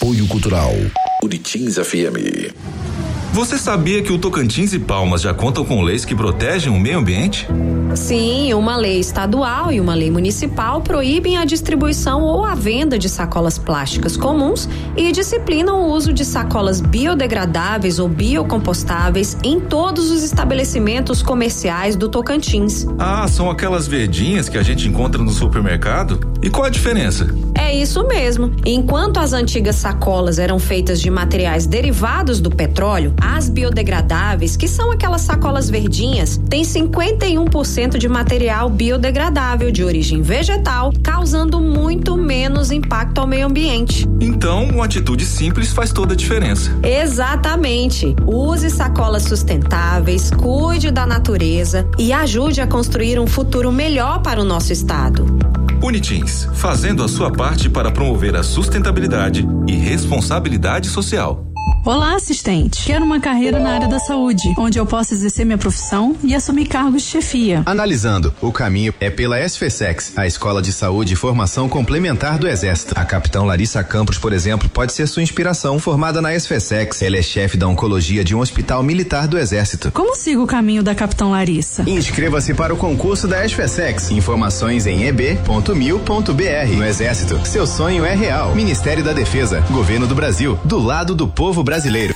Apoio Cultural Uritins FM. Você sabia que o Tocantins e Palmas já contam com leis que protegem o meio ambiente? Sim, uma lei estadual e uma lei municipal proíbem a distribuição ou a venda de sacolas plásticas comuns e disciplinam o uso de sacolas biodegradáveis ou biocompostáveis em todos os estabelecimentos comerciais do Tocantins. Ah, são aquelas verdinhas que a gente encontra no supermercado? E qual a diferença? É isso mesmo. Enquanto as antigas sacolas eram feitas de materiais derivados do petróleo, as biodegradáveis, que são aquelas sacolas verdinhas, têm 51% de material biodegradável de origem vegetal, causando muito menos impacto ao meio ambiente. Então, uma atitude simples faz toda a diferença. Exatamente. Use sacolas sustentáveis, cuide da natureza e ajude a construir um futuro melhor para o nosso estado. Unitins, fazendo a sua parte para promover a sustentabilidade e responsabilidade social. Olá, assistente. Quero uma carreira na área da saúde, onde eu possa exercer minha profissão e assumir cargos de chefia. Analisando, o caminho é pela SFSEX, a Escola de Saúde e Formação Complementar do Exército. A capitã Larissa Campos, por exemplo, pode ser sua inspiração. Formada na SFSEX, ela é chefe da oncologia de um hospital militar do Exército. Como sigo o caminho da capitã Larissa? Inscreva-se para o concurso da SFSEX. Informações em eb.mil.br. No Exército, seu sonho é real. Ministério da Defesa, Governo do Brasil, do lado do povo brasileiro.